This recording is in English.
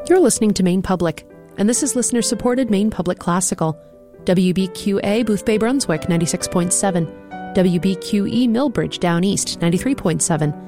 You're listening to Maine Public, and this is listener-supported Maine Public Classical. WBQA Boothbay Brunswick 96.7, WBQE Millbridge Down East 93.7,